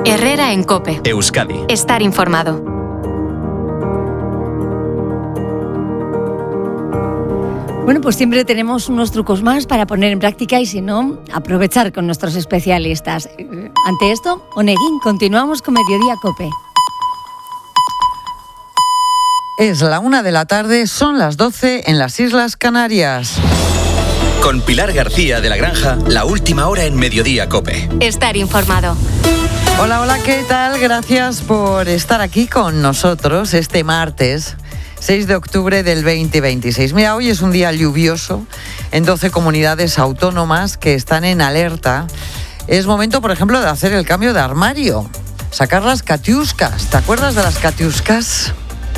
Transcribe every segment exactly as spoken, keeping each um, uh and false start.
Herrera en COPE. Euskadi. Estar informado. Bueno, pues siempre tenemos unos trucos más para poner en práctica y, si no, aprovechar con nuestros especialistas. Ante esto, Oneguín, continuamos con Mediodía COPE. Es la una de la tarde, son las doce en las Islas Canarias. Con Pilar García de la Granja, la última hora en Mediodía COPE. Estar informado. Hola, hola, ¿qué tal? Gracias por estar aquí con nosotros este martes seis de octubre del veinte veintiséis. Mira, hoy es un día lluvioso en doce comunidades autónomas que están en alerta. Es momento, por ejemplo, de hacer el cambio de armario, sacar las catiuscas. ¿Te acuerdas de las catiuscas?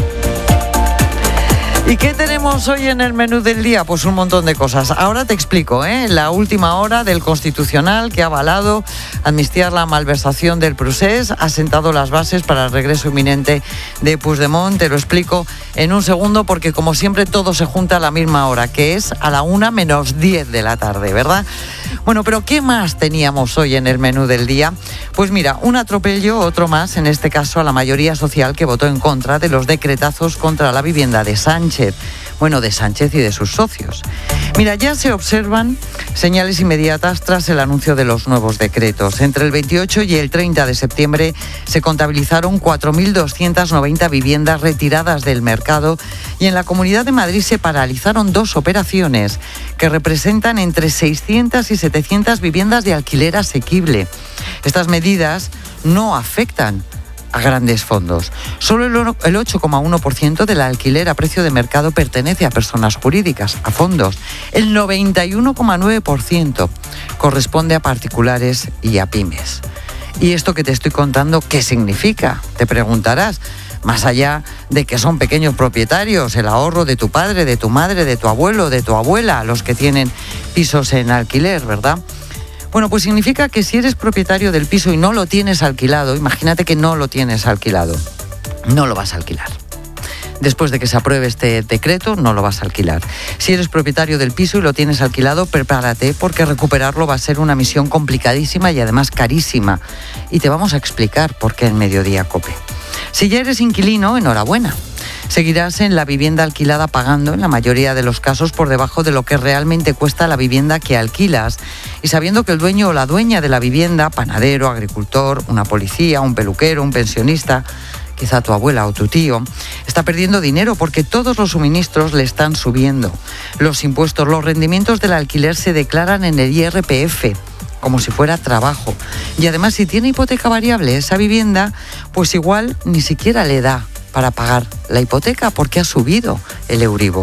¿Y qué tenemos hoy en el menú del día? Pues un montón de cosas. Ahora te explico, ¿eh? La última hora del Constitucional, que ha avalado amnistiar la malversación del Procés, ha sentado las bases para el regreso inminente de Puigdemont. Te lo explico en un segundo, porque como siempre todo se junta a la misma hora, que es a la una menos diez de la tarde, ¿verdad? Bueno, pero ¿qué más teníamos hoy en el menú del día? Pues mira, un atropello, otro más, en este caso a la mayoría social que votó en contra de los decretazos contra la vivienda de Sánchez. Bueno, de Sánchez y de sus socios. Mira, ya se observan señales inmediatas tras el anuncio de los nuevos decretos. Entre el veintiocho y el treinta de septiembre se contabilizaron cuatro mil doscientas noventa viviendas retiradas del mercado y en la Comunidad de Madrid se paralizaron dos operaciones que representan entre seiscientas y setecientas viviendas de alquiler asequible. Estas medidas no afectan a grandes fondos. Solo el ocho coma uno por ciento del alquiler a precio de mercado pertenece a personas jurídicas, a fondos. El noventa y uno coma nueve por ciento corresponde a particulares y a pymes. ¿Y esto que te estoy contando qué significa? Te preguntarás. Más allá de que son pequeños propietarios, el ahorro de tu padre, de tu madre, de tu abuelo, de tu abuela, los que tienen pisos en alquiler, ¿verdad? Bueno, pues significa que si eres propietario del piso y no lo tienes alquilado, imagínate que no lo tienes alquilado, no lo vas a alquilar. Después de que se apruebe este decreto, no lo vas a alquilar. Si eres propietario del piso y lo tienes alquilado, prepárate, porque recuperarlo va a ser una misión complicadísima y además carísima. Y te vamos a explicar por qué en Mediodía COPE. Si ya eres inquilino, enhorabuena. Seguirás en la vivienda alquilada pagando, en la mayoría de los casos, por debajo de lo que realmente cuesta la vivienda que alquilas y sabiendo que el dueño o la dueña de la vivienda, panadero, agricultor, una policía, un peluquero, un pensionista, quizá tu abuela o tu tío, está perdiendo dinero porque todos los suministros le están subiendo. Los impuestos, los rendimientos del alquiler se declaran en el I R P F, como si fuera trabajo. Y además, si tiene hipoteca variable esa vivienda, pues igual ni siquiera le da para pagar la hipoteca porque ha subido el Euribor.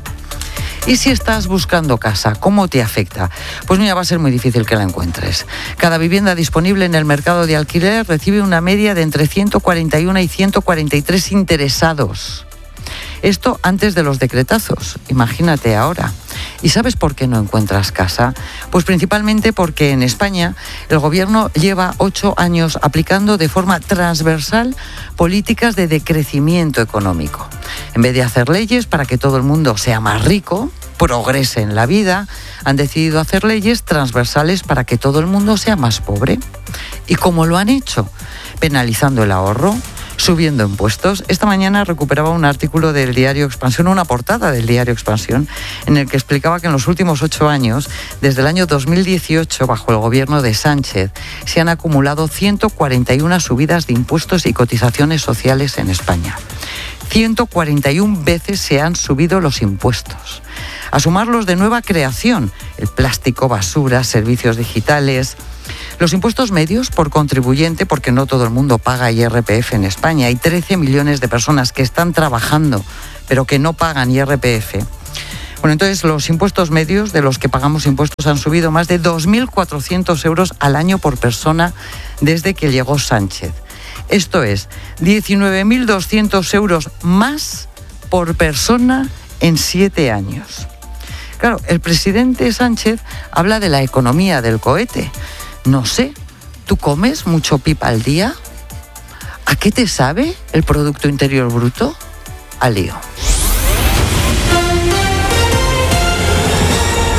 Y si estás buscando casa, ¿cómo te afecta? Pues mira, va a ser muy difícil que la encuentres. Cada vivienda disponible en el mercado de alquiler recibe una media de entre ciento cuarenta y uno y ciento cuarenta y tres interesados. Esto antes de los decretazos, imagínate ahora. ¿Y sabes por qué no encuentras casa? Pues principalmente porque en España el gobierno lleva ocho años aplicando de forma transversal políticas de decrecimiento económico. En vez de hacer leyes para que todo el mundo sea más rico, progrese en la vida, han decidido hacer leyes transversales para que todo el mundo sea más pobre. ¿Y cómo lo han hecho? Penalizando el ahorro, subiendo impuestos. Esta mañana recuperaba un artículo del diario Expansión, una portada del diario Expansión, en el que explicaba que en los últimos ocho años, desde el año dos mil dieciocho, bajo el gobierno de Sánchez, se han acumulado ciento cuarenta y una subidas de impuestos y cotizaciones sociales en España. ciento cuarenta y una veces se han subido los impuestos. A sumarlos de nueva creación, el plástico, basura, servicios digitales. Los impuestos medios por contribuyente, porque no todo el mundo paga I R P F en España. Hay trece millones de personas que están trabajando, pero que no pagan I R P F. Bueno, entonces los impuestos medios de los que pagamos impuestos han subido más de dos mil cuatrocientos euros al año por persona desde que llegó Sánchez. Esto es diecinueve mil doscientos euros más por persona en siete años. Claro, el presidente Sánchez habla de la economía del cohete. No sé, ¿tú comes mucho pipa al día? ¿A qué te sabe el Producto Interior Bruto? Al lío.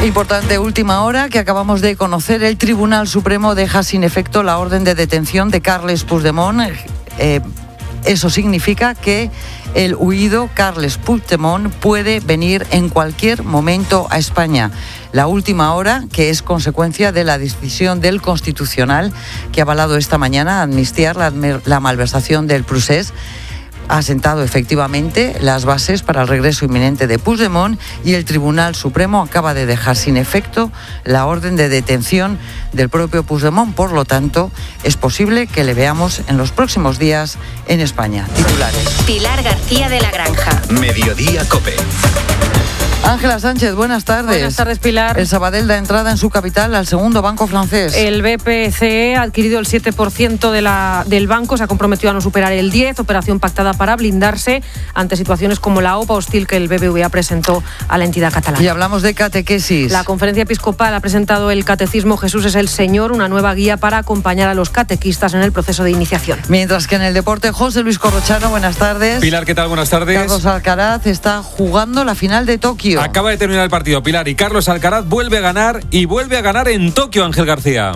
Importante última hora que acabamos de conocer. El Tribunal Supremo deja sin efecto la orden de detención de Carles Puigdemont. Eh, eso significa que el huido Carles Puigdemont puede venir en cualquier momento a España. La última hora, que es consecuencia de la decisión del Constitucional que ha avalado esta mañana amnistiar la, la malversación del Procés, ha sentado efectivamente las bases para el regreso inminente de Puigdemont y el Tribunal Supremo acaba de dejar sin efecto la orden de detención del propio Puigdemont. Por lo tanto, es posible que le veamos en los próximos días en España. Titulares. Pilar García de la Granja. Mediodía COPE. Ángela Sánchez, buenas tardes. Buenas tardes, Pilar. El Sabadell da entrada en su capital al segundo banco francés. El B P C E ha adquirido el siete por ciento de la, del banco, se ha comprometido a no superar el diez por ciento, operación pactada para blindarse ante situaciones como la OPA hostil que el B B V A presentó a la entidad catalana. Y hablamos de catequesis. La Conferencia Episcopal ha presentado el Catecismo Jesús es el Señor, una nueva guía para acompañar a los catequistas en el proceso de iniciación. Mientras que en el deporte, José Luis Corrochano, buenas tardes. Pilar, ¿qué tal? Buenas tardes. Carlos Alcaraz está jugando la final de Tokio. Acaba de terminar el partido, Pilar, y Carlos Alcaraz vuelve a ganar y vuelve a ganar en Tokio, Ángel García.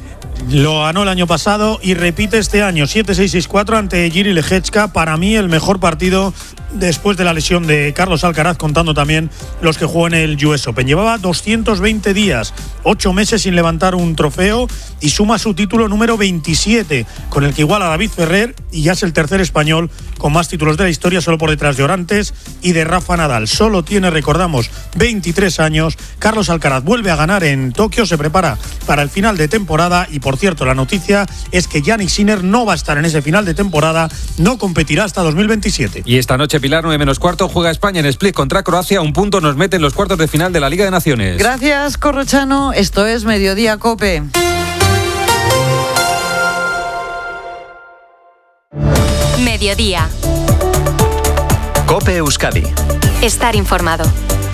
Lo ganó el año pasado y repite este año, siete seis seis cuatro ante Jiří Lehečka. Para mí el mejor partido después de la lesión de Carlos Alcaraz, contando también los que jugó en el U S Open. Llevaba doscientos veinte días, ocho meses sin levantar un trofeo y suma su título número veintisiete, con el que iguala a David Ferrer y ya es el tercer español con más títulos de la historia, solo por detrás de Orantes y de Rafa Nadal. Solo tiene, recordamos, veintitrés años. Carlos Alcaraz vuelve a ganar en Tokio, se prepara para el final de temporada y, por cierto, la noticia es que Jannik Sinner no va a estar en ese final de temporada, no competirá hasta dos mil veintisiete. Y esta noche, Pilar, nueve menos cuarto, juega España en Split contra Croacia. Un punto nos mete en los cuartos de final de la Liga de Naciones. Gracias, Corrochano. Esto es Mediodía COPE. Mediodía. COPE Euskadi. Estar informado.